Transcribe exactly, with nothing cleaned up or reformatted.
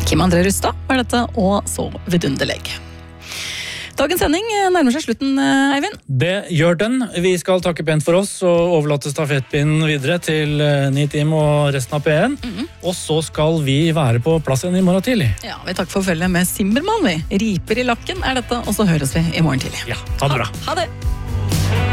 Kim André Rustad var dette, og så vidunderlig. Dagens sending nærmer seg slutten, Eivind. Det gjør den. Vi skal takke pent for oss og overlate stafettpinnen videre til Nitim og resten av P en. Mm-hmm. Og så skal vi være på plass igjen i morgen tidlig. Ja, vi takker for følget med Simbermann, vi. Riper i lakken er dette, og så høres vi i morgen tidlig. Ja, ha det bra. Ha, ha det.